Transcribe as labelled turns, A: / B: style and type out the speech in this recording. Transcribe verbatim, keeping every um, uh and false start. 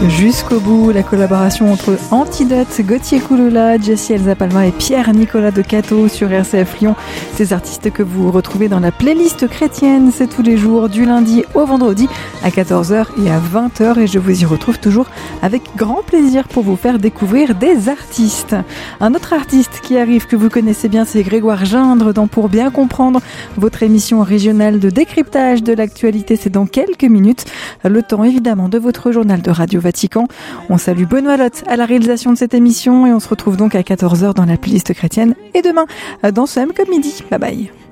A: jusqu'au bout. La collaboration entre Antidote, Gauthier Kouloula, Jessie Elsa Palma et Pierre-Nicolas de Cateau sur R C F Lyon. Ces artistes que vous retrouvez dans la playlist chrétienne, c'est tous les jours du lundi au vendredi à quatorze heures et à vingt heures, et je vous y retrouve toujours avec grand plaisir pour vous faire découvrir des artistes. Un autre artiste qui arrive que vous connaissez bien, c'est Grégoire Gindre dans Pour bien comprendre, votre émission régionale de décryptage de l'actualité. C'est dans quelques minutes, le temps évidemment de votre journal de Radio Vatican. On salue Benoît Lotte à la réalisation de cette émission et on se retrouve donc à quatorze heures dans la playlist chrétienne et demain dans ce même comme midi. Bye bye.